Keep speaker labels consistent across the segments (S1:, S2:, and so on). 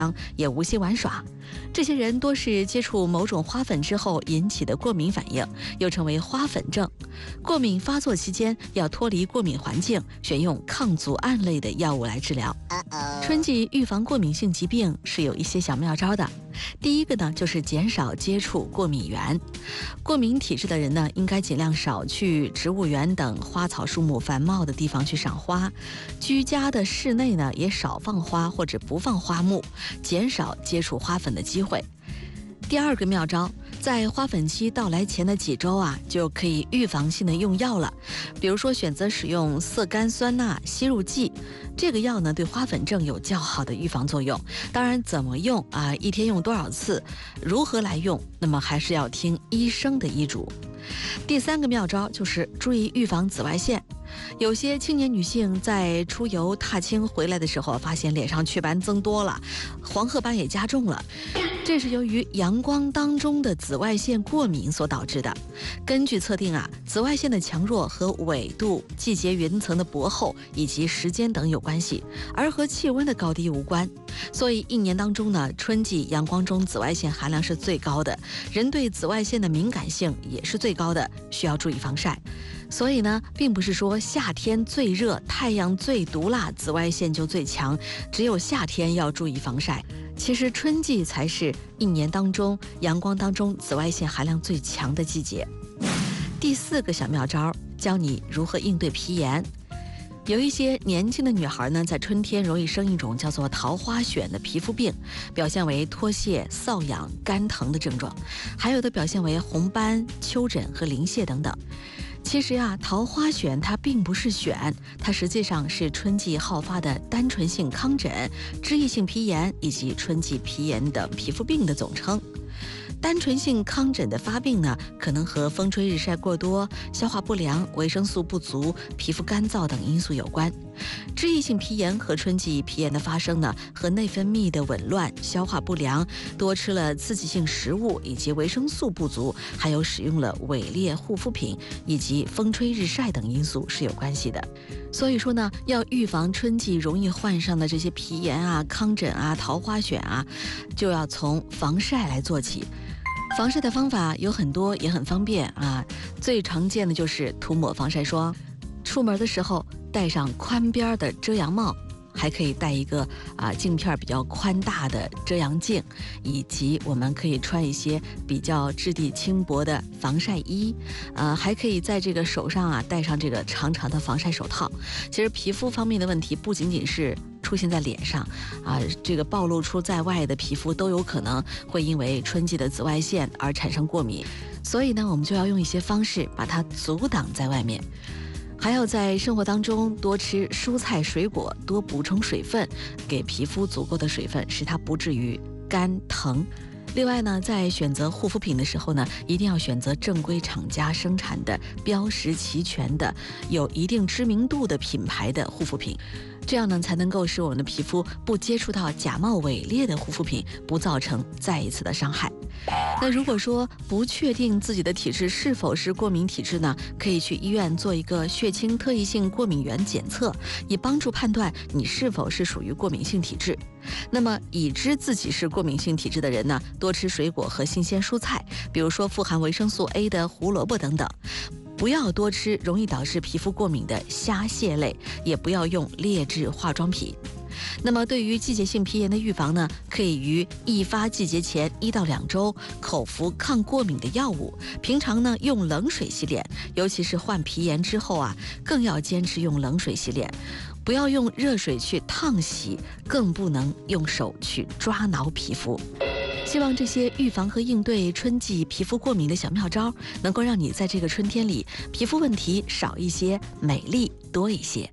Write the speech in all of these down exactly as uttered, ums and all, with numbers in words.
S1: 也无心玩耍。这些人多是接触某种花粉之后引起的过敏反应，又称为花粉症。过敏发作期间要脱离过敏环境，选用抗组胺类的药物来治疗。春季预防过敏性疾病是有一些小妙招的。第一个呢，就是减少接触过敏源。过敏体质的人呢，应该尽量少去植物园等花草树木繁茂的地方去赏花。居家的室内呢，也少放花或者不放花木，减少接触花粉的机会。第二个妙招，在花粉期到来前的几周啊，就可以预防性的用药了。比如说，选择使用色甘酸钠吸入剂，这个药呢，对花粉症有较好的预防作用。当然，怎么用啊，一天用多少次，如何来用，那么还是要听医生的医嘱。第三个妙招就是注意预防紫外线。有些青年女性在出游踏青回来的时候，发现脸上雀斑增多了，黄褐斑也加重了，这是由于阳光当中的紫外线过敏所导致的。根据测定啊，紫外线的强弱和纬度、季节云层的薄厚以及时间等有关系，而和气温的高低无关。所以一年当中呢，春季阳光中紫外线含量是最高的，人对紫外线的敏感性也是最高的，需要注意防晒。所以呢，并不是说夏天最热、太阳最毒辣，紫外线就最强，只有夏天要注意防晒。其实春季才是一年当中阳光当中紫外线含量最强的季节。第四个小妙招，教你如何应对皮炎。有一些年轻的女孩呢，在春天容易生一种叫做桃花癣的皮肤病，表现为脱屑、瘙痒、干疼的症状，还有的表现为红斑、丘疹和鳞屑等等。其实呀、啊，桃花癣它并不是癣，它实际上是春季好发的单纯性糠疹、脂溢性皮炎以及春季皮炎等皮肤病的总称。单纯性糠疹的发病呢，可能和风吹日晒过多、消化不良、维生素不足、皮肤干燥等因素有关。脂溢性皮炎和春季皮炎的发生呢，和内分泌的紊乱、消化不良、多吃了刺激性食物以及维生素不足，还有使用了伪劣护肤品以及风吹日晒等因素是有关系的。所以说呢，要预防春季容易患上的这些皮炎啊、糠疹啊、桃花癣啊，就要从防晒来做起。防晒的方法有很多，也很方便啊。最常见的就是涂抹防晒霜，出门的时候戴上宽边的遮阳帽，还可以戴一个啊镜片比较宽大的遮阳镜，以及我们可以穿一些比较质地轻薄的防晒衣，呃，还可以在这个手上啊戴上这个长长的防晒手套。其实皮肤方面的问题不仅仅是出现在脸上啊，这个暴露出在外的皮肤都有可能会因为春季的紫外线而产生过敏，所以呢，我们就要用一些方式把它阻挡在外面。还要在生活当中多吃蔬菜水果，多补充水分，给皮肤足够的水分，使它不至于干疼。另外呢，在选择护肤品的时候呢，一定要选择正规厂家生产的、标识齐全的、有一定知名度的品牌的护肤品，这样呢，才能够使我们的皮肤不接触到假冒伪劣的护肤品，不造成再一次的伤害。那如果说不确定自己的体质是否是过敏体质呢，可以去医院做一个血清特异性过敏原检测，以帮助判断你是否是属于过敏性体质。那么已知自己是过敏性体质的人呢，多吃水果和新鲜蔬菜，比如说富含维生素 A 的胡萝卜等等。不要多吃容易导致皮肤过敏的虾蟹类，也不要用劣质化妆品。那么对于季节性皮炎的预防呢，可以于易发季节前一到两周口服抗过敏的药物，平常呢用冷水洗脸，尤其是患皮炎之后啊，更要坚持用冷水洗脸，不要用热水去烫洗，更不能用手去抓挠皮肤。希望这些预防和应对春季皮肤过敏的小妙招，能够让你在这个春天里皮肤问题少一些，美丽多一些。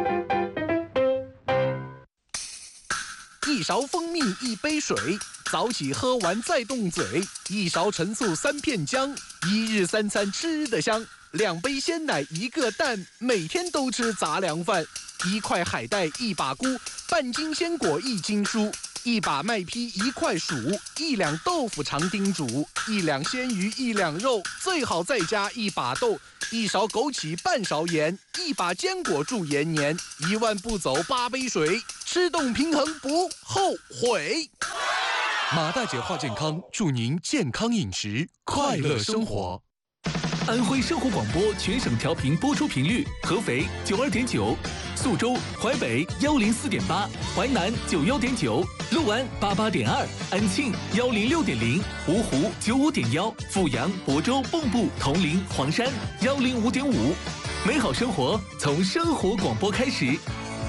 S2: 一勺蜂蜜一杯水，早起喝完再动嘴，一勺陈醋三片姜，一日三餐吃得香。两杯鲜奶一个蛋，每天都吃杂粮饭。一块海带一把菇，半斤鲜果一斤蔬，一把麦坯一块薯，一两豆腐长丁煮，一两鲜鱼一两肉，最好再加一把豆， 一勺枸杞，半勺盐，一把坚果助延年，一万步走八杯水，吃动平衡不后悔。马大姐话健康，祝您健康饮食，快乐生活。
S3: 安徽生活广播全省调频播出频率：合肥九二点九，宿州、淮北幺零四点八，淮南九幺点九，六安八八点二，安庆幺零六点零，芜湖九五点幺，阜阳、亳州、蚌埠、铜陵、黄山幺零五点五。美好生活从生活广播开始。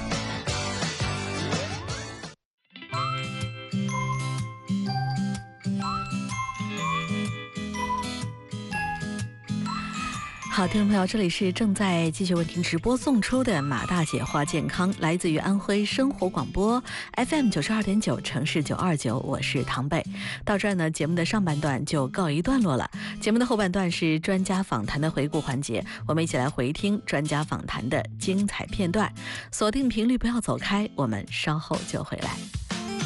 S1: 好，听众朋友，这里是正在继续为您直播送出的马大姐话健康，来自于安徽生活广播 F M 九十二点九，城市九二九，我是唐贝。到这儿呢，节目的上半段就告一段落了。节目的后半段是专家访谈的回顾环节，我们一起来回听专家访谈的精彩片段。锁定频率，不要走开，我们稍后就回来。